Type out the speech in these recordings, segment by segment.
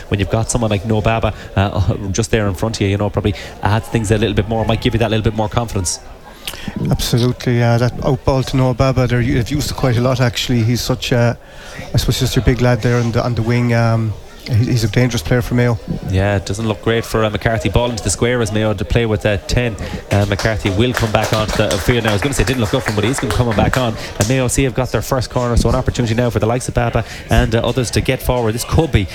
when you've got someone like Noah Baba just there in front of you, probably adds things a little bit more, might give you that little bit more confidence. Absolutely, that outball to Noah Baba, they've used it quite a lot actually. He's such I suppose just your big lad there on the wing. He's a dangerous player for Mayo. Yeah, it doesn't look great for McCarthy. Ball into the square as Mayo to play with 10. McCarthy will come back onto the field now. I was going to say didn't look up for him, but he's going to come back on. And Mayo have got their first corner, so an opportunity now for the likes of Baba and others to get forward. This could be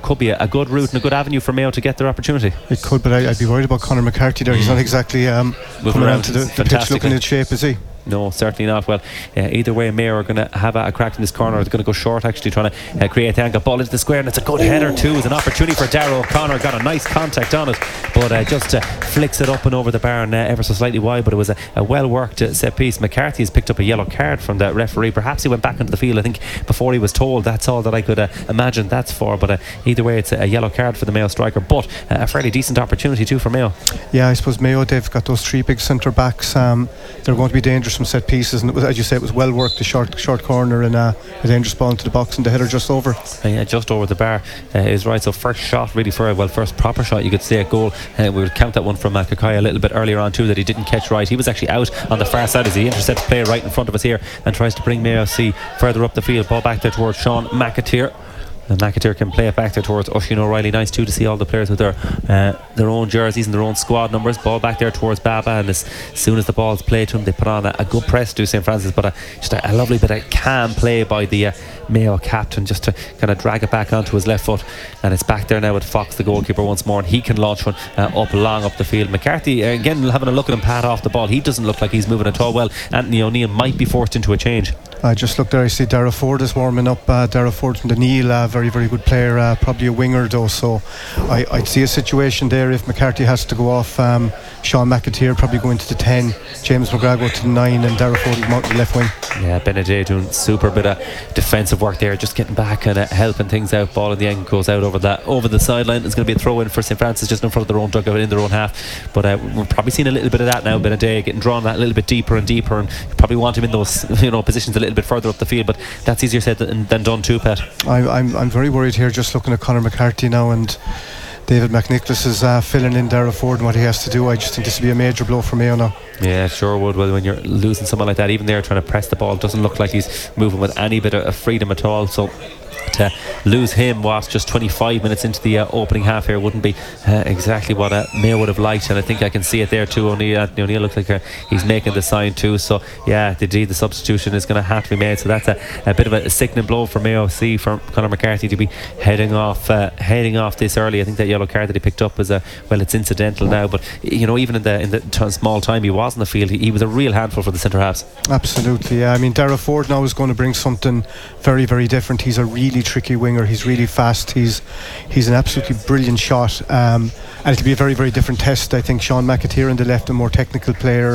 a good route and a good avenue for Mayo to get their opportunity. It could, but I'd be worried about Conor McCarthy there. He's not exactly coming around to the pitch looking in shape, is he? No, certainly not. Well, either way, Mayo are going to have a crack in this corner. They're going to go short, actually, trying to create the angle. Ball into the square, and it's a good header too. It's an opportunity for Darragh O'Connor. Got a nice contact on it, but just flicks it up and over the bar and ever so slightly wide. But it was a well-worked set piece. McCarthy has picked up a yellow card from the referee. Perhaps he went back into the field, I think, before he was told. That's all that I could imagine that's for. But either way, it's a yellow card for the Mayo striker. But a fairly decent opportunity too for Mayo. Yeah, I suppose Mayo, they've got those three big centre backs. They're going to be dangerous from set pieces, and it was, as you say, it was well worked, the short corner and a dangerous ball into the box and the header just over. Yeah, just over the bar is right. So first shot really first proper shot you could say at goal. We would count that one from Kakai a little bit earlier on too, that he didn't catch right. He was actually out on the far side as he intercepts play right in front of us here and tries to bring Mayo C further up the field. Ball back there towards Sean McAteer. And McAteer can play it back there towards Oisin O'Reilly. Nice too to see all the players with their own jerseys and their own squad numbers. Ball back there towards Baba, and as soon as the ball's played to him, they put on a good press to St. Francis, but just a lovely bit of calm play by the Mayo captain, just to kind of drag it back onto his left foot. And it's back there now with Fox, the goalkeeper, once more, and he can launch one long up the field. McCarthy again having a look at him pad off the ball. He doesn't look like he's moving at all well. Anthony O'Neill might be forced into a change. I just looked there, I see Darragh Ford is warming up. Darragh Ford from the Neil, very very good player, probably a winger though, so I'd see a situation there if McCarthy has to go off. Sean McAteer probably going to the 10, James McGrath to the 9, and Darragh Ford will come out to the left wing. Yeah, Benedict doing super bit of defensive work there, just getting back and helping things out. Ball in the end goes out over the sideline. It's going to be a throw in for St. Francis just in front of their own dugout in their own half, but we're probably seeing a little bit of that now. Benedict getting drawn that a little bit deeper and deeper, and you probably want him in those positions a little bit further up the field, but that's easier said than done too, Pat. I'm very worried here just looking at Conor McCarthy now, and David McNicholas is filling in Darragh Ford and what he has to do. I just think this will be a major blow for Mayo now. Yeah, sure would. Well, when you're losing someone like that, even there trying to press the ball, doesn't look like he's moving with any bit of freedom at all, so to lose him whilst just 25 minutes into the opening half here wouldn't be exactly what Mayo would have liked, and I think I can see it there too. Anthony O'Neill looks like he's making the sign too, so yeah, indeed the substitution is going to have to be made, so that's a bit of a sickening blow for Mayo C, for Conor McCarthy to be heading off this early. I think that yellow card that he picked up was it's incidental now, but even in the small time he was in the field, he was a real handful for the centre halves. Absolutely, yeah. I mean, Darragh Ford now is going to bring something very very different. He's a really tricky winger, he's really fast, he's an absolutely brilliant shot, and it'll be a very very different test. I think Sean McAteer on the left, a more technical player,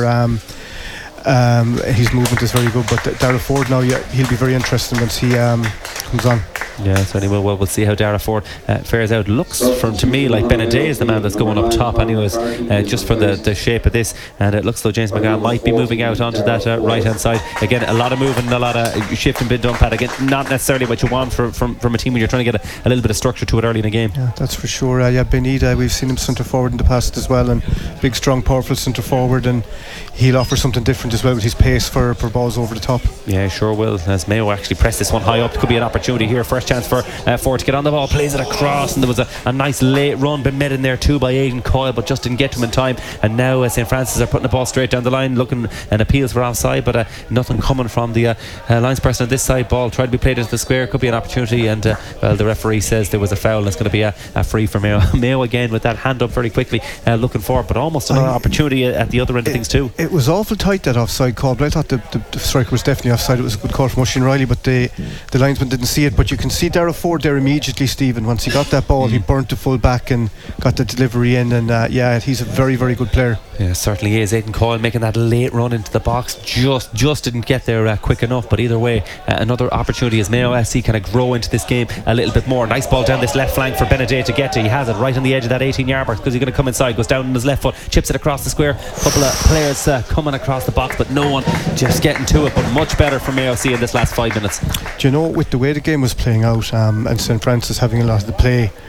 his movement is very good, but Darragh Ford now, he'll be very interesting once he comes on. Yeah, certainly will. Well, we'll see how Darragh Ford fares out. Looks to me like Benedict is the man that's going up top anyways, just for the shape of this, and it looks though James McGrath might be moving out onto that right hand side. Again, a lot of moving, a lot of shifting being done, Pat. Again, not necessarily what you want from a team when you're trying to get a little bit of structure to it early in the game. Yeah, that's for sure. Benida, we've seen him centre forward in the past as well, and big strong powerful centre forward, and he'll offer something different as well with his pace for balls over the top. Yeah, sure will. As Mayo actually press this one high up, could be an opportunity here. First chance for Ford to get on the ball, plays it across, and there was a nice late run been made in there too by Aidan Coyle, but just didn't get to him in time. And now St. Francis are putting the ball straight down the line, looking and appeals for offside, but nothing coming from the linesperson on this side. Ball tried to be played into the square, could be an opportunity, and the referee says there was a foul, and it's going to be a free for Mayo. Mayo again with that hand up very quickly, looking forward, but almost another opportunity at the other end of things too. It was awful tight, that offside call, but I thought the striker was definitely offside. It was a good call from Oisin Riley, but the linesman didn't see it. But you can see Darragh Ford there immediately, Stephen. Once he got that ball, he burnt the full back and got the delivery in, and he's a very very good player. Yeah, certainly is. Aidan Coyle making that late run into the box, just didn't get there quick enough, but either way, another opportunity as Mayo SC kind of grow into this game a little bit more. Nice ball down this left flank for Benedict to get to. He has it right on the edge of that 18-yard mark, because he's going to come inside, goes down on his left foot, chips it across the square. Couple of players coming across the box, but no one just getting to it. But much better for Mayo C in this last 5 minutes. Do you know, with the way the game was playing out, and St. Francis having a lot of the play,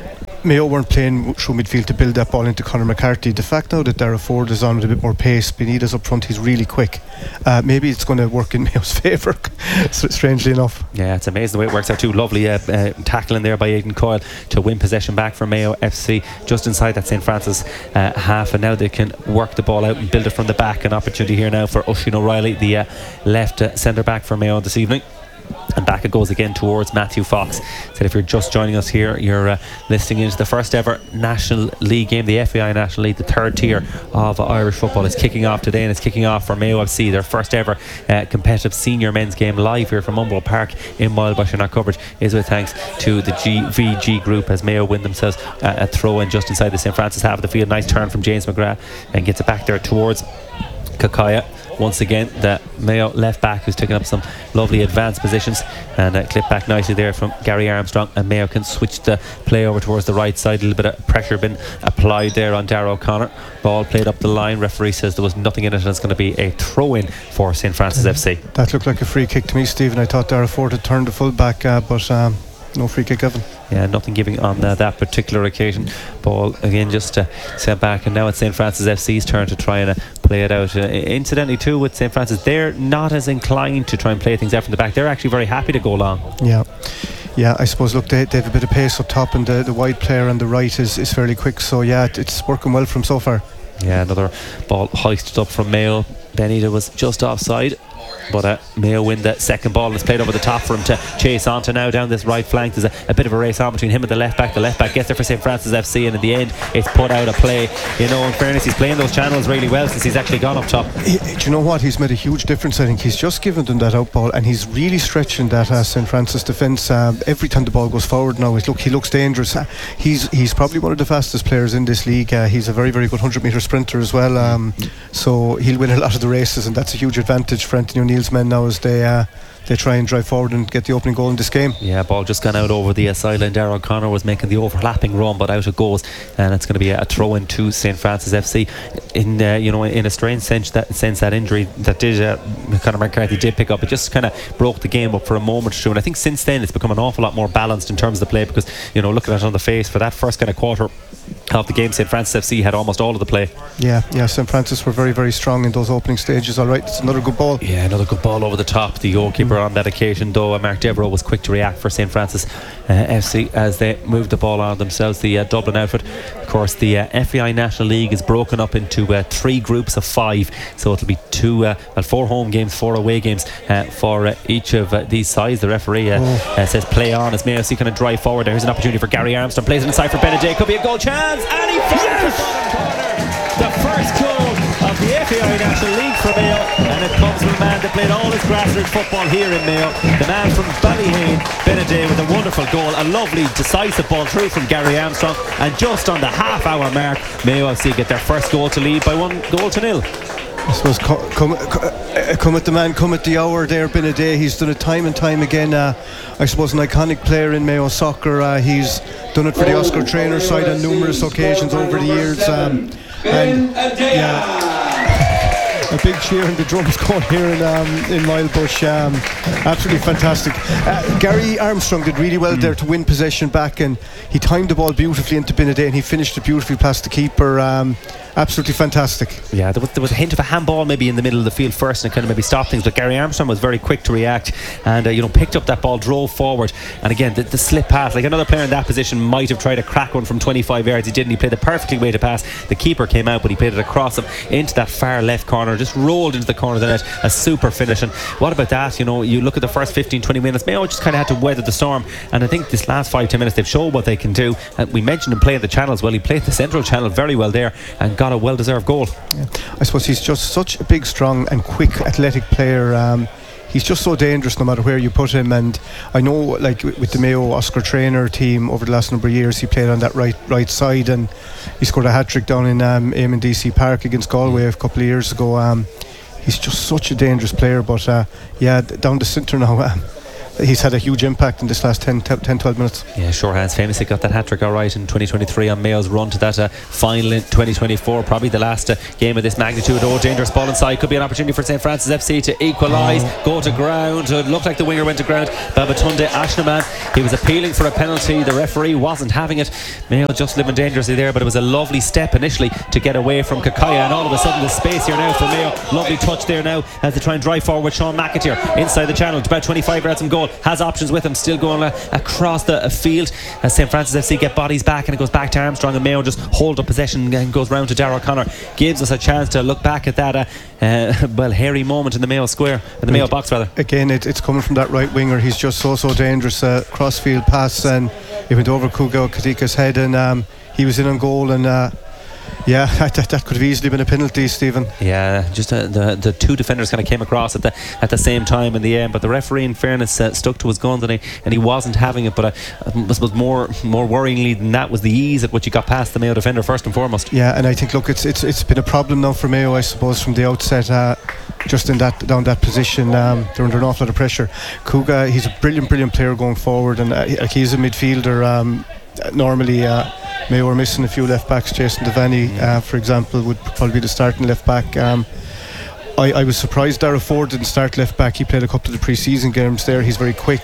Mayo weren't playing through midfield to build that ball into Conor McCarthy. The fact now that Darragh Ford is on with a bit more pace, Benitez up front, he's really quick. Maybe it's going to work in Mayo's favour, strangely enough. Yeah, it's amazing the way it works out too. Lovely tackling there by Aidan Coyle to win possession back for Mayo FC just inside that St. Francis half, and now they can work the ball out and build it from the back. An opportunity here now for Oisin O'Reilly, the left centre back for Mayo this evening. And back it goes again towards Matthew Fox. So if you're just joining us here, you're listening into the first ever National League game, the FAI National League, the third tier of Irish football is kicking off today, and it's kicking off for Mayo FC, their first ever competitive senior men's game, live here from Umbro Park in Moylebush. And our coverage is with thanks to the GVG group as Mayo win themselves a throw in just inside the St. Francis half of the field. Nice turn from James McGrath and gets it back there towards Kakaya. Once again, the Mayo left back who's taking up some lovely advanced positions, and clip back nicely there from Gary Armstrong, and Mayo can switch the play over towards the right side. A little bit of pressure been applied there on Darragh O'Connor. Ball played up the line. Referee says there was nothing in it, and it's going to be a throw in for St. Francis FC. That looked like a free kick to me, Stephen. I thought Darragh Ford had turned the full back, but no free kick given. Yeah, nothing giving on that particular occasion. Ball again just sent back, and now it's St. Francis FC's turn to try and play it out. Incidentally too, with St. Francis, they're not as inclined to try and play things out from the back. They're actually very happy to go long. Yeah, I suppose, look, they have a bit of pace up top, and the wide player on the right is fairly quick, so yeah, it's working well for him so far. Yeah, another ball hoisted up from Mayo. Benitez was just offside, but Mayo win the second ball, and it's played over the top for him to chase on to now down this right flank. There's a bit of a race on between him and the left back. The left back gets there for St. Francis FC, and in the end it's put out of play. You know, in fairness, he's playing those channels really well since he's actually gone up top. Do you know what? He's made a huge difference. I think he's just given them that out ball, and he's really stretching that St. Francis defence. Every time the ball goes forward now, he looks dangerous. He's probably one of the fastest players in this league. He's a very, very good 100-metre sprinter as well, so he'll win a lot of the races, and that's a huge advantage for Anthony O'Neill's men now as they try and drive forward and get the opening goal in this game. Yeah, ball just gone out over the sideline. Darragh O'Connor was making the overlapping run, but out it goes, and it's going to be a throw in to St. Francis FC. In a strange sense, that injury that Conor McCarthy did pick up, it just kind of broke the game up for a moment or two, and I think since then it's become an awful lot more balanced in terms of the play, because looking at it on the face for that first kind of quarter of the game, St. Francis FC had almost all of the play. Yeah, St. Francis were very, very strong in those opening stages. Alright, it's another good ball. Yeah, another good ball over the top. The goalkeeper on that occasion, though, Mark Devereux, was quick to react for St. Francis FC as they moved the ball on themselves. The Dublin outfit, of course, the FAI National League is broken up into 3 groups of 5, so it'll be 4 home games, 4 away games for each of these sides. The referee says play on as Mayo FC kind of drive forward. There's an opportunity for Gary Armstrong, plays it inside for Benedict. Could be a goal chance, and he finds the bottom corner. The first goal of the FAI National League for Mayo, and it comes from a man that played all his grassroots football here in Mayo, the man from Ballyhane, Benedict, with a wonderful goal, a lovely decisive ball through from Gary Armstrong, and just on the half-hour mark, Mayo FC get their first goal to lead by 1-0. I suppose come at the man, come at the hour there, Benedict. He's done it time and time again. I suppose an iconic player in Mayo soccer. He's done it for the Oscar Traynor side on numerous occasions over the years. A big cheer and the drums going here in Moylebush. Absolutely fantastic. Gary Armstrong did really well there to win possession back, and he timed the ball beautifully into Benedict, and he finished it beautifully past the keeper. Absolutely fantastic. Yeah, there was a hint of a handball maybe in the middle of the field first, and it kind of maybe stopped things, but Gary Armstrong was very quick to react, and picked up that ball, drove forward, and again the slip pass, like another player in that position might have tried to crack one from 25 yards. He didn't. He played it perfectly way to pass. The keeper came out, but he played it across him into that far left corner, just rolled into the corner of the net. A super finish. And what about that? You look at the first 15-20 minutes, Mayo just kind of had to weather the storm, and I think this last 5-10 minutes they've showed what they can do. And we mentioned him playing the channels well. He played the central channel very well there and got a well-deserved goal. Yeah. I suppose he's just such a big, strong and quick athletic player. He's just so dangerous no matter where you put him, and I know, like with the Mayo Oscar Traynor team over the last number of years, he played on that right side, and he scored a hat-trick down in Eamon DC Park against Galway a couple of years ago. He's just such a dangerous player, but down the centre now, he's had a huge impact in this last 10-12 minutes. Yeah, sure has. Famously got that hat-trick all right in 2023 on Mayo's run to that final in 2024. Probably the last game of this magnitude. Dangerous ball inside. Could be an opportunity for St. Francis FC to equalise, go to ground. It looked like the winger went to ground. Babatunde Ashnaman, he was appealing for a penalty. The referee wasn't having it. Mayo just living dangerously there, but it was a lovely step initially to get away from Kakaya, and all of a sudden the space here now for Mayo. Lovely touch there now as they try and drive forward. Sean McAteer inside the channel, about 25 yards from goal, has options with him, still going across the field as St. Francis FC get bodies back, and it goes back to Armstrong, and Mayo just hold up possession and goes round to Darragh O'Connor. Gives us a chance to look back at that hairy moment in the Mayo square, in the Mayo box rather. Again, it's coming from that right winger. He's just so dangerous. Crossfield pass, and it went over Kugo Kadika's head, and he was in on goal, and that could have easily been a penalty, Stephen. Yeah, just the two defenders kind of came across at the same time in the end, but the referee, in fairness, stuck to his guns, and he wasn't having it. But I suppose more worryingly than that was the ease at which he got past the Mayo defender first and foremost. Yeah, and I think, look, it's been a problem now for Mayo, I suppose, from the outset. Just in down that position, they're under an awful lot of pressure. Kuga, he's a brilliant player going forward, and he's a midfielder. Normally Mayo are missing a few left backs. Jason Devaney, for example, would probably be the starting left back. I was surprised Darragh Ford didn't start left back. He played a couple of the pre-season games there. He's very quick,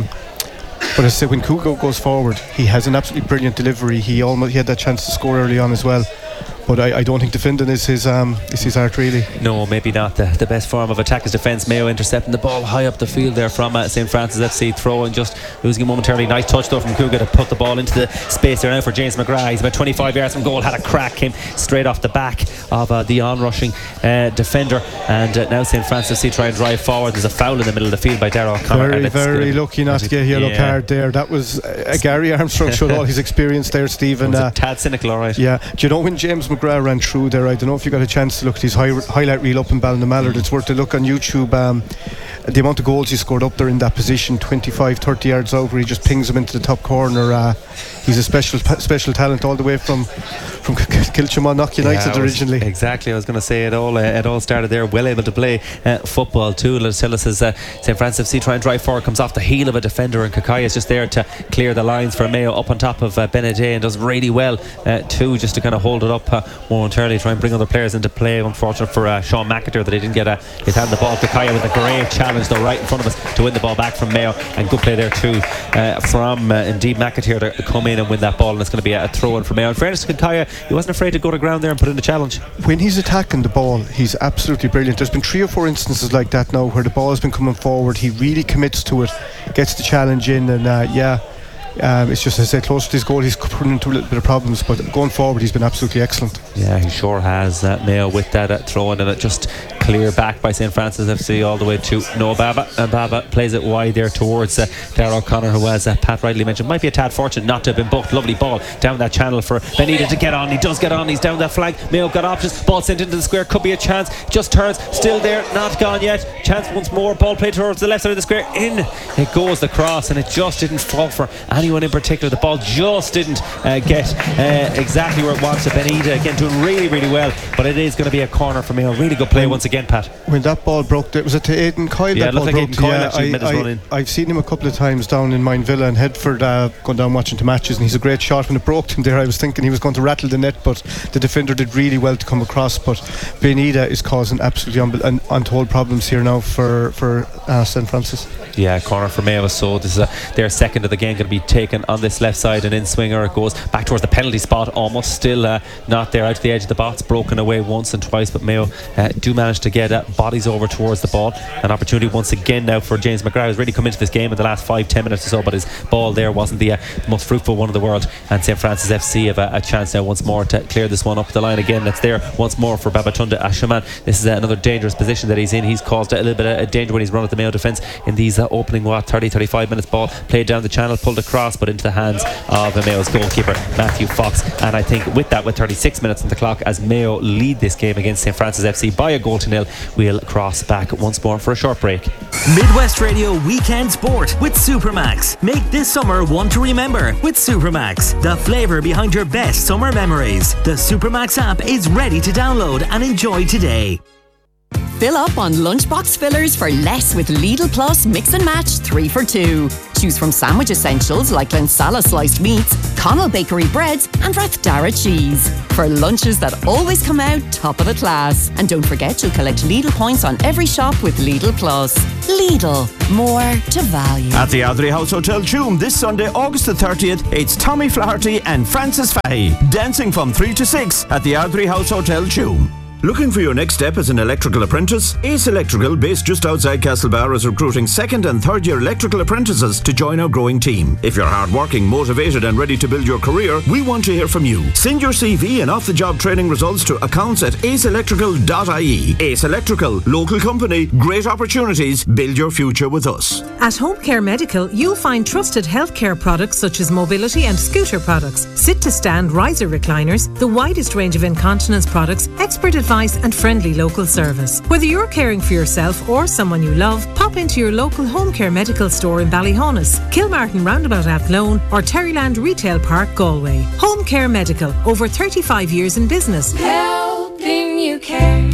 but as I said, when Kugo goes forward, he has an absolutely brilliant delivery. He had that chance to score early on as well. But I don't think defending is his art, really. No, maybe not the best form of attack is defence. Mayo intercepting the ball high up the field there from St. Francis FC, throw and just losing it momentarily. Nice touch though from Kuga to put the ball into the space there now for James McGrath. He's about 25 yards from goal, had a crack, came straight off the back of the onrushing defender, and now St. Francis FC try and drive forward. There's a foul in the middle of the field by Darragh O'Connor. Very lucky not to get a yellow card there. That was Gary Armstrong showed all his experience there, Stephen. A tad cynical, alright. Yeah, do you know when James McGrath ran through there, I don't know if you got a chance to look at his highlight reel up in Ballina-Mallard. It's worth a look on YouTube. The amount of goals he scored up there in that position, 25-30 yards out, where he just pings him into the top corner. He's a special talent all the way from Kilchamon United originally. Exactly, I was going to say it all started there. Well able to play football too. Let's tell us as St. Francis FC try and drive forward, comes off the heel of a defender, and Kakaya is just there to clear the lines for Mayo up on top of Benedet, and does really well too, just to kind of hold it up momentarily, try and bring other players into play. Unfortunate for Sean McAteer that he didn't get his hand on the ball. Kakaya with a great challenge though right in front of us to win the ball back from Mayo, and good play there too from indeed McAteer to come in and win that ball, and it's going to be a throw in for Mayo. In fairness to Kakaya, he wasn't afraid to go to ground there and put in the challenge. When he's attacking the ball, he's absolutely brilliant. There's been 3 or 4 instances like that now where the ball has been coming forward, he really commits to it, gets the challenge in, and it's just, as I say, close to his goal, he's put into a little bit of problems, but going forward he's been absolutely excellent. Yeah, he sure has. Mayo with that throw in, and it just clear back by St. Francis FC all the way to Noah Baba, and Baba plays it wide there towards Darragh O'Connor, who, as Pat rightly mentioned, might be a tad fortunate not to have been booked. Lovely ball down that channel for Benita to get on. He does get on, he's down that flank. Mayo got options, ball sent into the square, could be a chance, just turns, still there, not gone yet. Chance once more, ball played towards the left side of the square, in it goes the cross, and it just didn't fall for anyone in particular. The ball just didn't get exactly where it wants to. Benita again doing really well, but it is going to be a corner for Mayo. Really good play once again, Pat. When that ball broke, was it to Aidan Coyle? Yeah, that ball like broke Aidan Coyle actually made his run in. I've seen him a couple of times down in Mine Villa and Headford, going down watching the matches, and he's a great shot. When it broke him there, I was thinking he was going to rattle the net, but the defender did really well to come across. But Benita is causing absolutely untold problems here now for St. Francis. Yeah, corner for Mayo. So this is their second of the game, going to be taken on this left side, and in swinger it goes back towards the penalty spot, almost still not there, out to the edge of the box, broken away once and twice, but Mayo do manage to get bodies over towards the ball. An opportunity once again now for James McGrath, who's really come into this game in the last 5-10 minutes or so, but his ball there wasn't the most fruitful one in the world, and St. Francis FC have a chance now once more to clear this one up the line again. That's there once more for Babatunde Ashnaman. This is another dangerous position that he's in. He's caused a little bit of danger when he's run at the Mayo defence in these opening 30-35 minutes. Ball played down the channel, pulled across, but into the hands of Mayo's goalkeeper Matthew Fox. And I think with 36 minutes on the clock, as Mayo lead this game against St. Francis FC by a 1-0, we'll cross back once more for a short break. Midwest Radio Weekend Sport with Supermax. Make this summer one to remember with Supermax, the flavour behind your best summer memories. The Supermax app is ready to download and enjoy today. Fill up on lunchbox fillers for less with Lidl Plus Mix and Match 3 for 2. Choose from sandwich essentials like Glensala sliced meats, Connell Bakery breads and Rathdara cheese. For lunches that always come out top of the class. And don't forget you'll collect Lidl points on every shop with Lidl Plus. Lidl, more to value. At the Ardrey House Hotel Tuam this Sunday, August the 30th, it's Tommy Flaherty and Francis Fahey dancing from 3 to 6 at the Ardrey House Hotel Tuam. Looking for your next step as an electrical apprentice? Ace Electrical, based just outside Castlebar, is recruiting second and third year electrical apprentices to join our growing team. If you're hardworking, motivated and ready to build your career, we want to hear from you. Send your CV and off-the-job training results to accounts@aceelectrical.ie. Ace Electrical, local company, great opportunities, build your future with us. At Home Care Medical, you'll find trusted healthcare products such as mobility and scooter products, sit-to-stand riser recliners, the widest range of incontinence products, expert advice and friendly local service. Whether you're caring for yourself or someone you love, pop into your local Home Care Medical store in Ballyhonus, Kilmartin Roundabout Athlone or Terryland Retail Park, Galway. Home Care Medical, over 35 years in business. Helping you care.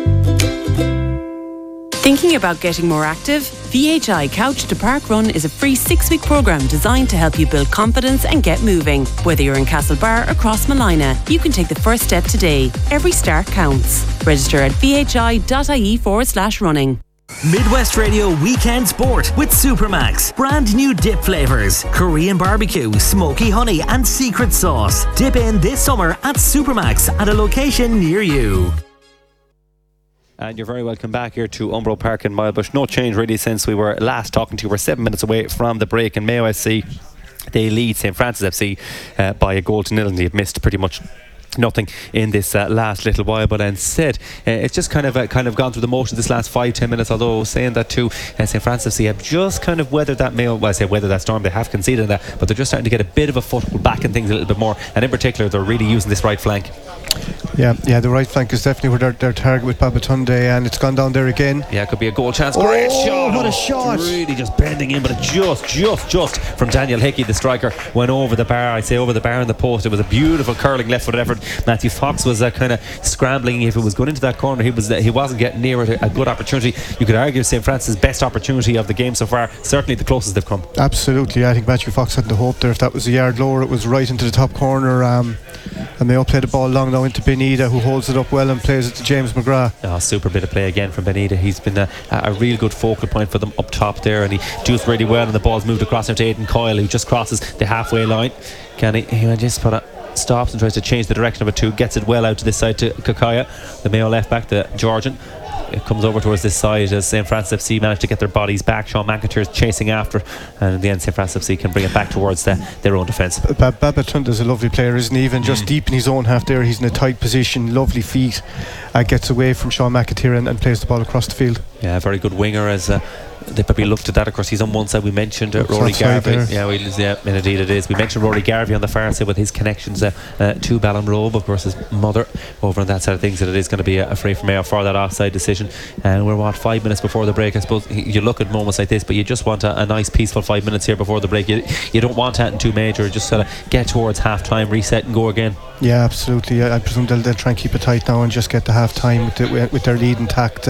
Thinking about getting more active? VHI Couch to Park Run is a free 6-week programme designed to help you build confidence and get moving. Whether you're in Castlebar or Crossmalina, you can take the first step today. Every start counts. Register at vhi.ie/running. Midwest Radio Weekend Sport with Supermax. Brand new dip flavours. Korean barbecue, smoky honey and secret sauce. Dip in this summer at Supermax at a location near you. And you're very welcome back here to Umbro Park in Milebush. No change really since we were last talking to you. We're 7 minutes away from the break, and Mayo FC, they lead St. Francis FC by a goal to nil, and they've missed pretty much nothing in this last little while, but instead it's just kind of gone through the motions this last 5-10 minutes, although saying that too St. Francis FC have just kind of weathered that weathered that storm. They have conceded that, but they're just starting to get a bit of a foothold back in things a little bit more, and in particular they're really using this right flank. Yeah, the right flank is definitely where their target with Babatunde, and it's gone down there again. Yeah, it could be a goal chance. Great shot! What a shot! Really just bending in, but it just from Daniel Hickey, the striker, went over the bar. I'd say over the bar and the post. It was a beautiful curling left-footed effort. Matthew Fox was kind of scrambling. If it was going into that corner, he wasn't getting near it. A good opportunity. You could argue St. Francis' best opportunity of the game so far. Certainly the closest they've come. Absolutely. I think Matthew Fox had the hope there. If that was a yard lower, it was right into the top corner. And Mayo play the ball long now into Benita, who holds it up well and plays it to James McGrath. Super bit of play again from Benita. He's been a real good focal point for them up top there, and he juiced really well, and the ball's moved across into Aidan Coyle, who just crosses the halfway line. Can he just stops and tries to change the direction of it too, gets it well out to this side to Kakaya, the Mayo left back, the Georgian. It comes over towards this side as St. Francis FC managed to get their bodies back. Sean McIntyre's chasing after, and in the end St. Francis FC can bring it back towards their own defence. Babatunde's a lovely player, isn't he? Even just deep in his own half there, he's in a tight position, lovely feet, gets away from Sean McIntyre and plays the ball across the field. Yeah, very good winger, as they probably looked at that. Of course, he's on one side. We mentioned Rory Garvey. Indeed it is. We mentioned Rory Garvey on the far side with his connections to Ballinrobe, of course his mother over on that side of things, and it is going to be a free for Mayo for that offside decision. And we're 5 minutes before the break. I suppose you look at moments like this, but you just want a nice peaceful 5 minutes here before the break. You don't want anything too major. Just sort of get towards half time, reset and go again. Yeah, absolutely. I presume they'll try and keep it tight now and just get to half time with their lead intact.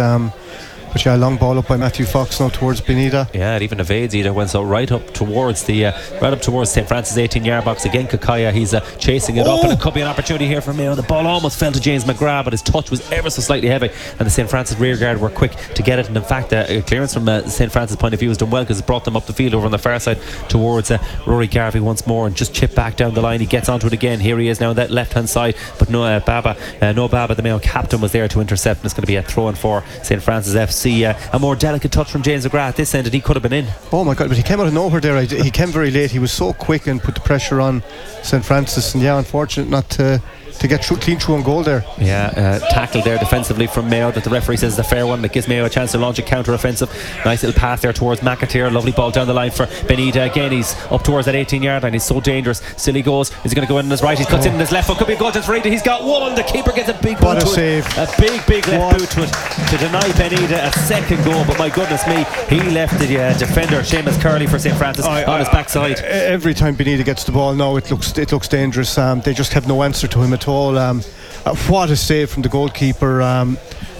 But yeah, long ball up by Matthew Fox now towards Benita. Yeah, it even evades either, went so right up towards St. Francis 18-yard box again. Kakaya, he's chasing it up, and it could be an opportunity here for Mayo. The ball almost fell to James McGrath, but his touch was ever so slightly heavy, and the St. Francis rear guard were quick to get it. And in fact, clearance from St. Francis' point of view was done well, because it brought them up the field over on the far side towards Rory Garvey once more, and just chipped back down the line. He gets onto it again. Here he is now on that left hand side, but no Baba, the Mayo captain, was there to intercept, and it's going to be a throw in for St. Francis FC. A more delicate touch from James McGrath at this end, and he could have been in. Oh my God, but he came out of nowhere there. He came very late. He was so quick and put the pressure on St. Francis, and unfortunate not to get clean through on goal there. Tackled there defensively from Mayo that the referee says is a fair one, that gives Mayo a chance to launch a counter offensive. Nice little pass there towards McIntyre. Lovely ball down the line for Benita. Again, he's up towards that 18-yard line. He's so dangerous. Still he goes. Is he going to go in on his right? He cuts in his left foot. Could be a goal to Farida. He's got one. The keeper gets a big boot to it. A big left boot to it to deny Benita a second goal. But my goodness me, he left the defender Seamus Curley for St. Francis on his backside. Every time Benita gets the ball now, it looks dangerous. They just have no answer to him at all. What a save from the goalkeeper.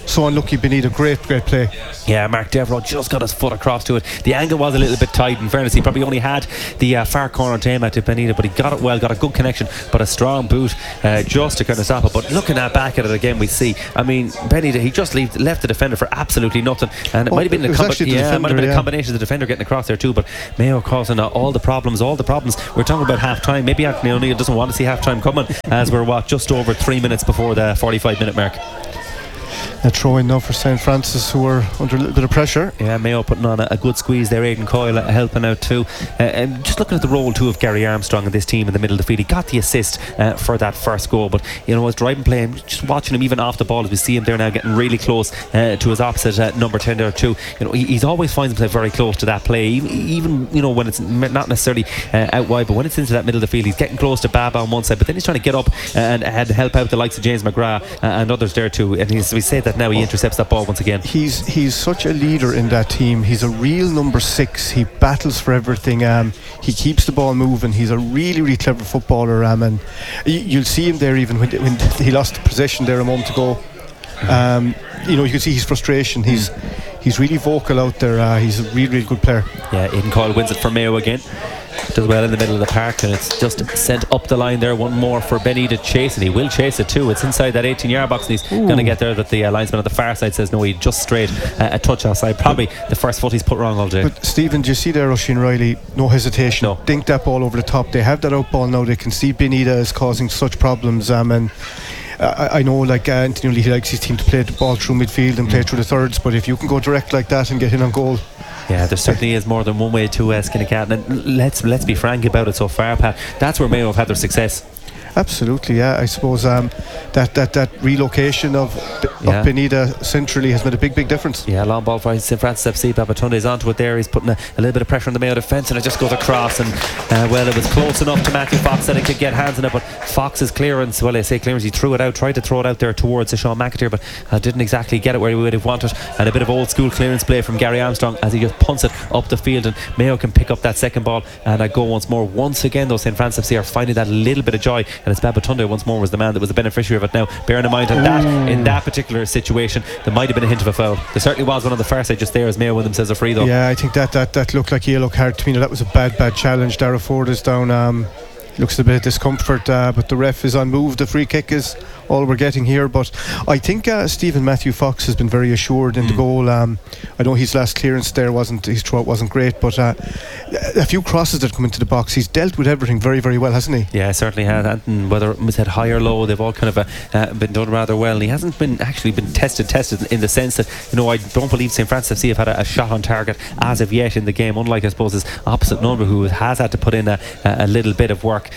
so unlucky. Benita, great play. Yeah, Mark Devereux just got his foot across to it. The angle was a little bit tight, in fairness. He probably only had the far corner to aim at to Benita, but he got it well, got a good connection, but a strong boot just to kind of stop it. But looking back at it again, we see, I mean, Benita, he just left the defender for absolutely nothing, and it might have been a combination of the defender getting across there too, but Mayo causing all the problems. We're talking about half-time. Maybe Anthony O'Neill doesn't want to see half-time coming, as we're just over 3 minutes before the 45-minute mark. A throw in now for St. Francis, who are under a little bit of pressure. Yeah, Mayo putting on a good squeeze there. Aidan Coyle helping out too. And just looking at the role too of Gary Armstrong in this team in the middle of the field, he got the assist for that first goal. But you know, as driving play, just watching him even off the ball, as we see him there now getting really close to his opposite number 10 there too. You know, he's always finds himself very close to that play, even you know when it's not necessarily out wide, but when it's into that middle of the field, he's getting close to Baba on one side, but then he's trying to get up and help out the likes of James McGrath and others there too. And we say that now he intercepts that ball once again. He's such a leader in that team. He's a real number 6. He battles for everything. He keeps the ball moving. He's a really clever footballer. And you'll see him there even when he lost the possession there a moment ago. You know, you can see his frustration. He's really vocal out there. He's a really good player. Yeah, Aidan Coyle wins it for Mayo again. Does well in the middle of the park, and it's just sent up the line there. One more for Benny to chase, and he will chase it too. It's inside that 18-yard box, and he's going to get there, but the linesman on the far side says no, he just straight a touch outside. Probably the first foot he's put wrong all day. But Stephen, do you see there Oisin Riley? No hesitation. No. Dink that ball over the top. They have that out ball now. They can see Benita is causing such problems. And I know, like Anthony, he likes his team to play the ball through midfield and play through the thirds, but if you can go direct like that and get in on goal. Yeah, there certainly is more than one way to skin a cat, and let's be frank about it so far, Pat. That's where Mayo have had their success. Absolutely, yeah. I suppose that relocation of Benita centrally has made a big difference. Yeah, long ball for St. Francis FC. Babatunde is onto it there. He's putting a little bit of pressure on the Mayo defence, and it just goes across. And well, it was close enough to Matthew Fox that it could get hands on it, but Fox's clearance, well, I say clearance, he threw it out, tried to throw it out there towards Sean McAteer, but didn't exactly get it where he would have wanted. And a bit of old school clearance play from Gary Armstrong as he just punts it up the field, and Mayo can pick up that second ball and go once more. Once again, though, St. Francis FC are finding that little bit of joy, and it's Babatunde once more was the man that was the beneficiary of it. Now, bearing in mind that in that particular situation there might have been a hint of a foul. There certainly was one on the far side just there as Mayo win themselves a free though. Yeah, I think that looked like a yellow card to me. That was a bad challenge. Dara Ford is down. Looks a bit of discomfort, but the ref is on move. The free kick is all we're getting here, but I think Stephen Matthew Fox has been very assured in the goal. I know his last clearance there his throw wasn't great, but a few crosses that come into the box, he's dealt with everything very well, hasn't he? Yeah, certainly has. And whether it's at high or low, they've all kind of been done rather well. And he hasn't been tested in the sense that, you know, I don't believe St. Francis FC have had a shot on target as of yet in the game, unlike I suppose his opposite number, who has had to put in a little bit of work.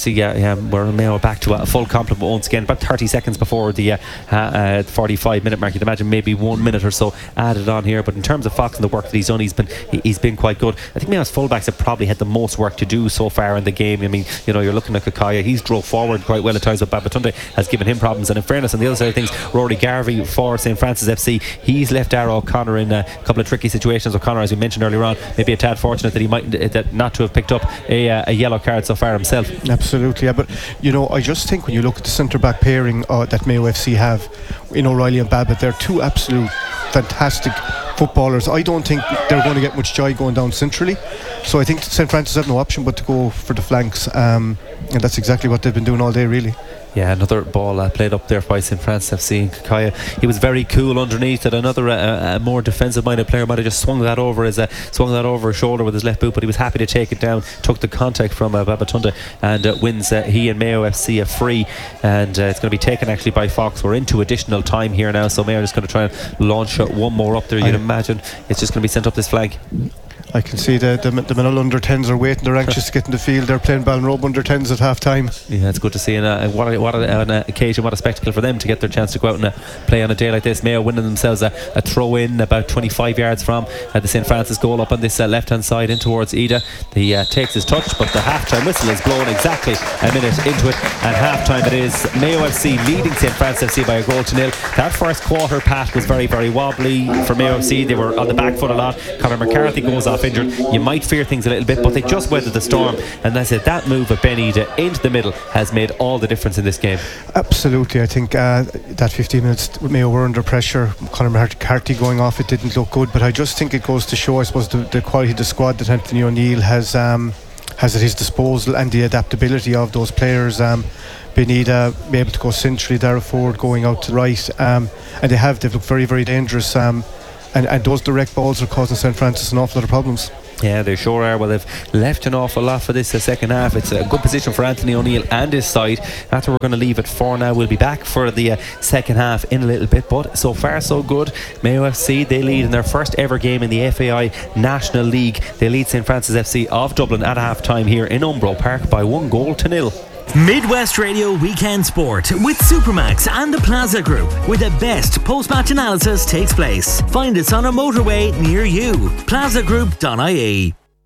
We're Mayo back to a full complement once again, about 30 seconds before the 45-minute mark. You'd imagine maybe 1 minute or so added on here, but in terms of Fox and the work that he's done, he's been quite good. I think Mayo's fullbacks have probably had the most work to do so far in the game. I mean, you know, you're looking at Kakaya, he's drove forward quite well at times, but Babatunde has given him problems. And in fairness, on the other side of things, Rory Garvey for St. Francis FC, he's left Dara O'Connor in a couple of tricky situations. O'Connor, as we mentioned earlier on, maybe a tad fortunate that he might not to have picked up a yellow card so far himself. Absolutely, yeah. But you know, I just think when you look at the centre back pairing that Mayo FC have, you know, Riley and Babbitt, they're two absolute fantastic footballers. I don't think they're going to get much joy going down centrally, so I think St. Francis have no option but to go for the flanks, and that's exactly what they've been doing all day, really. Yeah, another ball played up there by St. Francis FC. And Kakaya, he was very cool underneath it. Another more defensive-minded player might have just swung that over his shoulder with his left boot, but he was happy to take it down. Took the contact from Babatunde and wins he and Mayo FC a free. And it's going to be taken actually by Fox. We're into additional time here now, so Mayo is going to try and launch one more up there. You'd imagine it's just going to be sent up this flank. I can see the Manila under 10s are waiting. They're anxious to get in the field. They're playing Ballinrobe under 10s at half time. Yeah, it's good to see. And what an occasion, what a spectacle for them to get their chance to go out and play on a day like this. Mayo winning themselves a throw in about 25 yards from the St. Francis goal up on this left hand side in towards Ida. He takes his touch, but the half time whistle is blown exactly a minute into it. And half time it is Mayo FC leading St. Francis FC by 1-0. That first quarter, Pat, was very wobbly for Mayo FC. They were on the back foot a lot. Conor McCarthy goes off off injured, you might fear things a little bit, but they just weathered the storm. And I said that move of Ben Ida into the middle has made all the difference in this game. Absolutely. I think that 15 minutes Mayo were under pressure. Conor McCarthy going off, it didn't look good, but I just think it goes to show, I suppose, the quality of the squad that Anthony O'Neill has at his disposal, and the adaptability of those players. Benida be able to go centrally, Darragh Ford going out to the right, and they've looked very, very dangerous, and those direct balls are causing St. Francis an awful lot of problems. Yeah, they sure are. Well, they've left an awful lot for this second half. It's a good position for Anthony O'Neill and his side. That's where we're going to leave it for now. We'll be back for the second half in a little bit, but so far so good. Mayo FC, they lead in their first ever game in the FAI National League. They lead St. Francis FC of Dublin at half time here in Umbro Park by 1-0. Midwest Radio Weekend Sport with Supermax and the Plaza Group, where the best post-match analysis takes place. Find us on a motorway near you. plazagroup.ie.